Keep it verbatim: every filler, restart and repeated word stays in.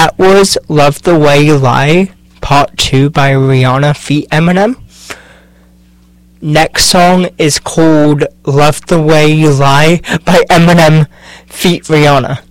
That was Love the Way You Lie, Part two by Rihanna feat. Eminem. Next song is called Love the Way You Lie by Eminem feat. Rihanna.